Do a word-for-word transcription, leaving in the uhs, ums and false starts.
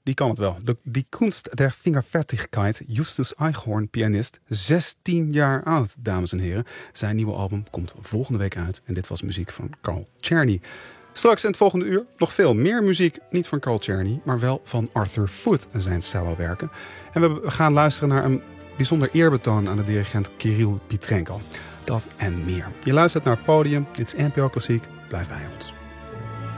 die kan het wel. De, die Kunst der Fingerfertigkeit, Justus Eichhorn, pianist, zestien jaar oud, dames en heren. Zijn nieuwe album komt volgende week uit en dit was muziek van Carl Czerny. Straks in het volgende uur nog veel meer muziek, niet van Carl Czerny, maar wel van Arthur Foot en zijn cellowerken. En we gaan luisteren naar een bijzonder eerbetoon aan de dirigent Kirill Petrenko. Dat en meer. Je luistert naar het Podium, dit is N P O Klassiek, blijf bij ons.